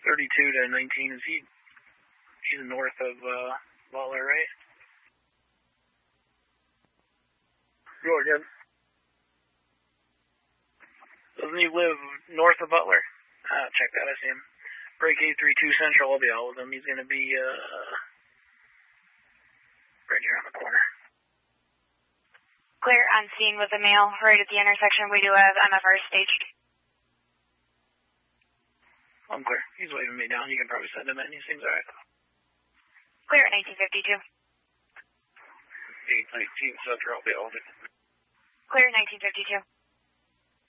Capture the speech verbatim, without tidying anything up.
thirty-two to nineteen. Is he? He's north of uh, Butler, right? Georgia. Doesn't he live north of Butler? Uh, check that. I see him. Break eight three two Central. I'll be out with him. He's going to be uh, right here on the corner. Clear on scene with a male right at the intersection. We do have M F R staged. I'm clear. He's waving me down. You can probably send him in. He seems alright. Clear at nineteen fifty-two. eight nineteen Central. I'll be out with him. Clear nineteen fifty-two.